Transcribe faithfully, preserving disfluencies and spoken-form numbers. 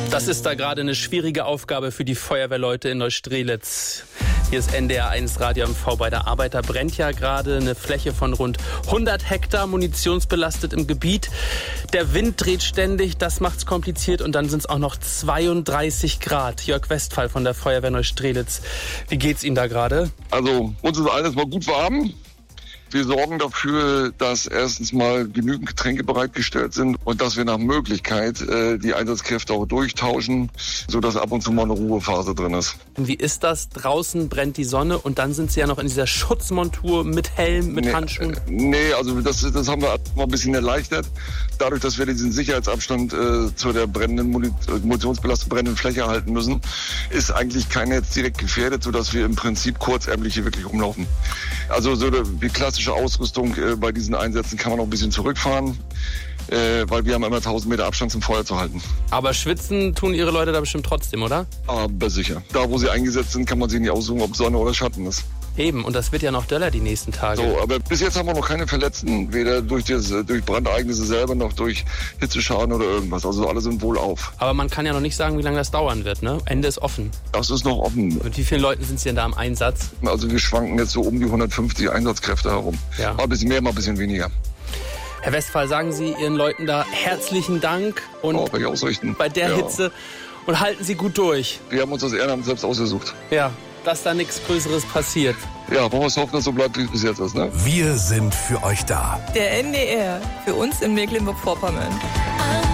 Das ist da gerade eine schwierige Aufgabe für die Feuerwehrleute in Neustrelitz. Hier ist N D R eins Radio M V bei der Arbeit. Da brennt ja gerade eine Fläche von rund hundert Hektar munitionsbelastet im Gebiet. Der Wind dreht ständig, das macht's kompliziert. Und dann sind es auch noch zweiunddreißig Grad. Jörg Westphal von der Feuerwehr Neustrelitz. Wie geht's Ihnen da gerade? Also uns ist alles mal gut warm. Wir sorgen dafür, dass erstens mal genügend Getränke bereitgestellt sind und dass wir nach Möglichkeit äh, die Einsatzkräfte auch durchtauschen, sodass ab und zu mal eine Ruhephase drin ist. Wie ist das? Draußen brennt die Sonne und dann sind Sie ja noch in dieser Schutzmontur mit Helm, mit nee, Handschuhen. Äh, nee, also das, das haben wir mal ein bisschen erleichtert. Dadurch, dass wir diesen Sicherheitsabstand äh, zu der brennenden, munitionsbelasteten brennenden Fläche halten müssen, ist eigentlich keiner jetzt direkt gefährdet, sodass wir im Prinzip kurzärmlich hier wirklich rumlaufen. Also so die klassische Ausrüstung äh, bei diesen Einsätzen kann man noch ein bisschen zurückfahren, äh, weil wir haben immer tausend Meter Abstand zum Feuer zu halten. Aber schwitzen tun Ihre Leute da bestimmt trotzdem, oder? Aber sicher. Da, wo sie eingesetzt sind, kann man sich nicht aussuchen, ob Sonne oder Schatten ist. Eben, und das wird ja noch döller die nächsten Tage. So, aber bis jetzt haben wir noch keine Verletzten, weder durch, das, durch Brandereignisse selber noch durch Hitzeschaden oder irgendwas. Also alle sind wohlauf. Aber man kann ja noch nicht sagen, wie lange das dauern wird, ne? Ende ist offen. Das ist noch offen. Mit wie vielen Leuten sind Sie denn da im Einsatz? Also wir schwanken jetzt so um die hundertfünfzig Einsatzkräfte herum. Ja. Mal ein bisschen mehr, mal ein bisschen weniger. Herr Westphal, sagen Sie Ihren Leuten da herzlichen Dank und oh, bei, ausrichten. bei der ja. Hitze und halten Sie gut durch. Wir haben uns das Ehrenamt selbst ausgesucht. Ja, dass da nichts Größeres passiert. Ja, wollen wir es hoffen, dass so bleibt, wie es bis jetzt ist, ne? Wir sind für euch da. Der N D R, für uns in Mecklenburg-Vorpommern.